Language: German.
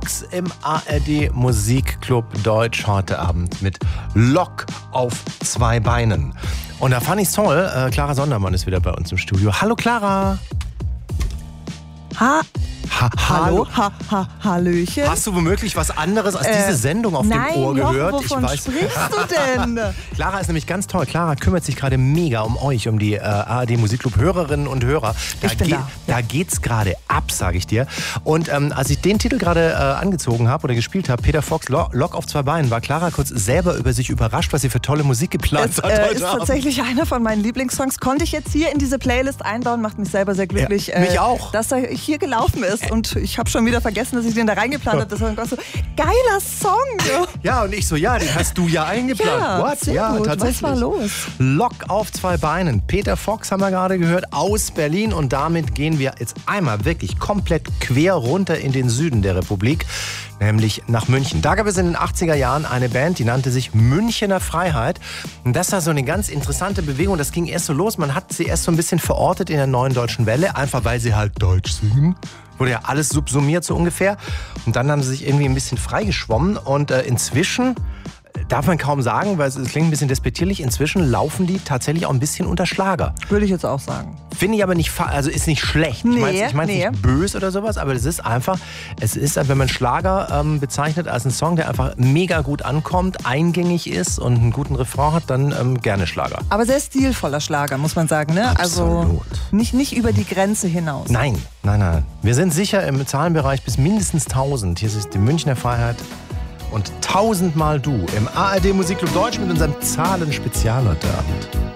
Fox im ARD Musikclub Deutsch heute Abend mit Lok auf 2 Beinen. Und da fand ich's toll, Clara Sondermann ist wieder bei uns im Studio. Hallo Clara. Hallo, Hallöchen. Hast du womöglich was anderes als diese Sendung auf dem Ohr gehört? Wovon sprichst du denn? Clara ist nämlich ganz toll. Clara kümmert sich gerade mega um euch, um die ARD Musikclub Hörerinnen und Hörer. Da geht's gerade ab, sage ich dir. Und als ich den Titel gerade angezogen habe oder gespielt habe, Peter Fox, Lok auf 2 Beinen, war Clara kurz selber über sich überrascht, was sie für tolle Musik geplant hat heute ist Abend. Tatsächlich einer von meinen Lieblingssongs. Konnte ich jetzt hier in diese Playlist einbauen, macht mich selber sehr glücklich. Ja, mich auch. Dass er hier gelaufen ist. Und ich habe schon wieder vergessen, dass ich den da reingeplant habe. Das war so, geiler Song. Ja, und ich so, ja, den hast du ja eingeplant. Ja, What? sehr Ja, gut. tatsächlich. Was war los? Lok auf 2 Beinen. Peter Fox haben wir gerade gehört, aus Berlin. Und damit gehen wir jetzt einmal wirklich komplett quer runter in den Süden der Republik, nämlich nach München. Da gab es in den 80er Jahren eine Band, die nannte sich Münchener Freiheit. Und das war so eine ganz interessante Bewegung. Das ging erst so los. Man hat sie erst so ein bisschen verortet in der Neuen Deutschen Welle, einfach weil sie halt Deutsch singen. Wurde ja alles subsumiert so ungefähr. Und dann haben sie sich irgendwie ein bisschen freigeschwommen. Und inzwischen, darf man kaum sagen, weil es klingt ein bisschen despektierlich, inzwischen laufen die tatsächlich auch ein bisschen unter Schlager. Würde ich jetzt auch sagen. Finde ich aber nicht, also ist nicht schlecht. Ich meine nicht böse oder sowas, aber es ist einfach, wenn man Schlager bezeichnet als einen Song, der einfach mega gut ankommt, eingängig ist und einen guten Refrain hat, dann gerne Schlager. Aber sehr stilvoller Schlager, muss man sagen, ne? Absolut. Also nicht über die Grenze hinaus. Nein. Wir sind sicher im Zahlenbereich bis mindestens 1000. Hier ist die Münchner Freiheit und 1000-mal du im ARD Musikclub Deutsch mit unserem Zahlenspezial heute Abend.